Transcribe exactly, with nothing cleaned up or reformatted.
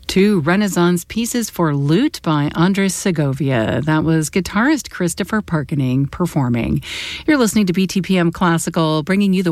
to Renaissance Pieces for Lute by Andres Segovia. That was guitarist Christopher Parkening performing. You're listening to B T P M Classical, bringing you the